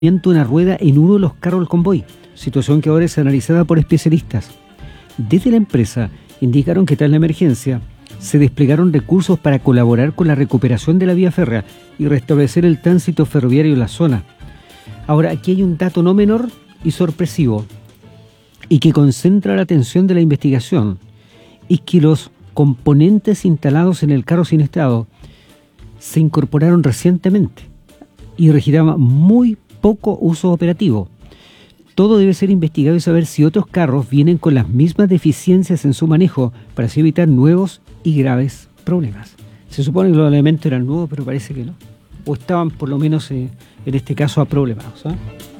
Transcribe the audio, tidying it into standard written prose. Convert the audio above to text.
una rueda en uno de los carros del convoy, situación que ahora es analizada por especialistas. Desde la empresa indicaron que tras la emergencia se desplegaron recursos para colaborar con la recuperación de la vía férrea y restablecer el tránsito ferroviario en la zona. Ahora, aquí hay un dato no menor y sorpresivo y que concentra la atención de la investigación, y que los componentes instalados en el carro siniestrado se incorporaron recientemente y registraba muy poco uso operativo. Todo debe ser investigado y saber si otros carros vienen con las mismas deficiencias en su manejo para así evitar nuevos y graves problemas. Se supone que los elementos eran nuevos, pero parece que no. O estaban por lo menos en este caso problemados, ¿eh?